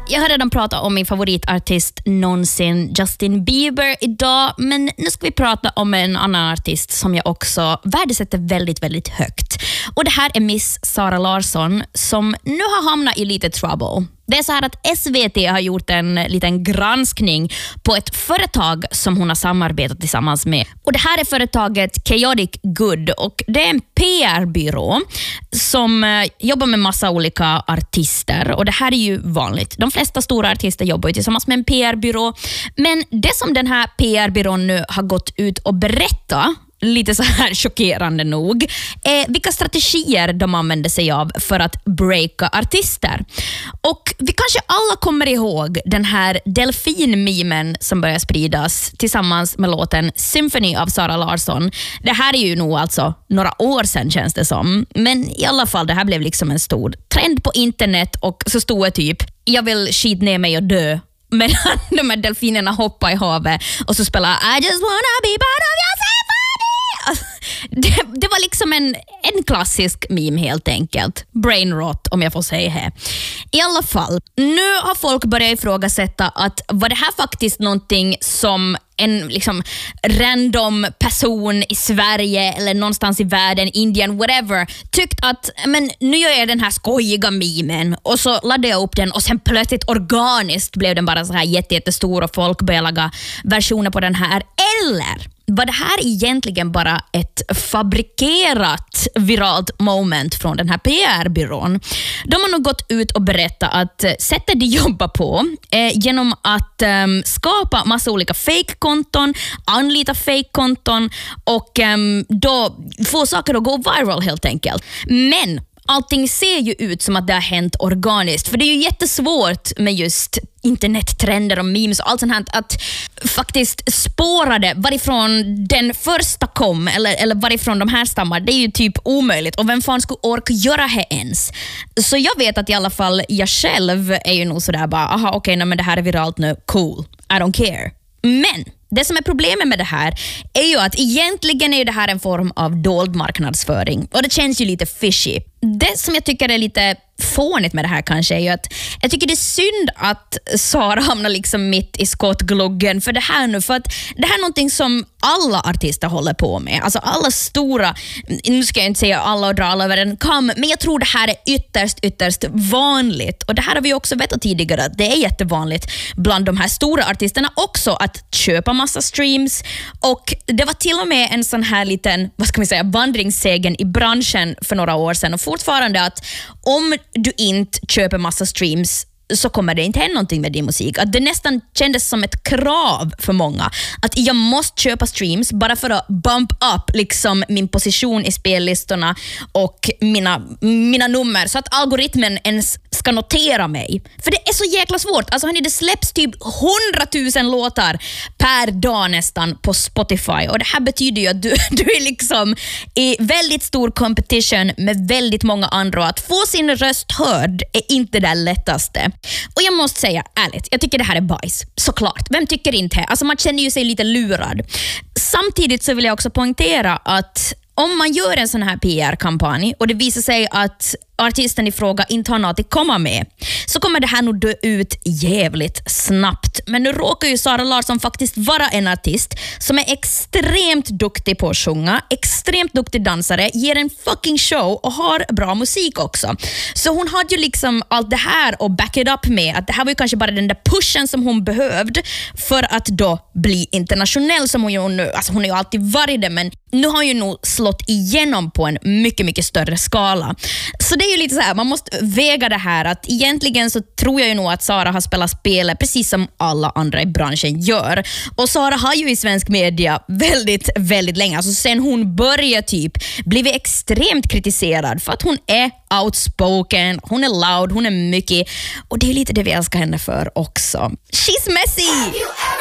Jag har redan pratat om min favoritartist någonsin, Justin Bieber, idag. Men nu ska vi prata om en annan artist som jag också värdesätter väldigt, väldigt högt. Och det här är Miss Zara Larsson som nu har hamnat i lite trouble. Det är så här att SVT har gjort en liten granskning på ett företag som hon har samarbetat tillsammans med. Och det här är företaget Chaotic Good och det är en PR-byrå som jobbar med massa olika artister. Och det här är ju vanligt. De flesta stora artister jobbar ju tillsammans med en PR-byrå. Men det som den här PR-byrån nu har gått ut och berättat, lite så här chockerande nog, vilka strategier de använder sig av för att breaka artister. Och vi kanske alla kommer ihåg den här delfin-memen som börjar spridas tillsammans med låten Symphony av Zara Larsson. Det här är ju nog alltså några år sedan känns det som. Men i alla fall, det här blev liksom en stor trend på internet och så stod det typ, jag vill skit ner mig och dö. Men de här delfinerna hoppar i havet och så spelar I just wanna be part of your Det var liksom en klassisk meme helt enkelt. Brain rot om jag får säga det. I alla fall, nu har folk börjat ifrågasätta att var det här faktiskt någonting som en liksom random person i Sverige eller någonstans i världen, Indien, whatever, tyckt att men nu gör jag den här skojiga memen och så laddade jag upp den och sen plötsligt organiskt blev den bara så här jättestor och folk började laga versioner på den här. Eller var det här egentligen bara ett fabrikerat viralt moment från den här PR-byrån? De har nog gått ut och berättat att sättet de jobbar på genom att skapa massa olika fake-konton, anlita fake-konton och då få saker att gå viral helt enkelt. Men allting ser ju ut som att det har hänt organiskt. För det är ju jättesvårt med just internettrender och memes och allt sånt här att faktiskt spåra det varifrån den första kom eller varifrån de här stammar. Det är ju typ omöjligt. Och vem fan skulle orka göra det ens? Så jag vet att i alla fall jag själv är ju nog sådär bara, aha okej, men det här är viralt nu. Cool. I don't care. Men det som är problemet med det här är ju att egentligen är det här en form av dold marknadsföring. Och det känns ju lite fishy. Det som jag tycker är lite fånigt med det här kanske är ju att jag tycker det är synd att Zara hamnar liksom mitt i skottgluggen för det här nu. För att det här är någonting som alla artister håller på med. Alltså alla stora, nu ska jag inte säga alla och dra alla över en kam, men jag tror det här är ytterst vanligt. Och det här har vi också vetat tidigare att det är jättevanligt bland de här stora artisterna också att köpa massa streams. Och det var till och med en sån här liten, vad ska man säga, vandringssegen i branschen för några år sedan. Och fortfarande att om du inte köper massa streams så kommer det inte hända någonting med din musik. Att det nästan kändes som ett krav för många. Att jag måste köpa streams bara för att bump up liksom min position i spellistorna och mina nummer. Så att algoritmen ens ska notera mig. För det är så jäkla svårt. Alltså hörni, det släpps typ 100 000 låtar per dag nästan på Spotify. Och det här betyder ju att du är liksom i väldigt stor competition med väldigt många andra. Och att få sin röst hörd är inte det lättaste. Och jag måste säga ärligt, jag tycker det här är bajs. Såklart, vem tycker inte? Alltså man känner ju sig lite lurad. Samtidigt så vill jag också poängtera att om man gör en sån här PR-kampanj och det visar sig att artisten i fråga inte har något att komma med, så kommer det här nog dö ut jävligt snabbt. Men nu råkar ju Zara Larsson faktiskt vara en artist som är extremt duktig på att sjunga, extremt duktig dansare, ger en fucking show och har bra musik också. Så hon hade ju liksom allt det här och back it up med att det här var ju kanske bara den där pushen som hon behövde för att då bli internationell som hon ju nu, alltså hon har ju alltid varit det, men nu har hon ju nog slått igenom på en mycket större skala. Så det är ju lite så här, man måste väga det här att egentligen så tror jag ju nog att Zara har spelat spelet precis som alla andra i branschen gör. Och Zara har ju i svensk media väldigt länge, alltså sen hon började typ blivit extremt kritiserad för att hon är outspoken, hon är loud, hon är mycket, och det är lite det vi älskar henne för också. She's messy!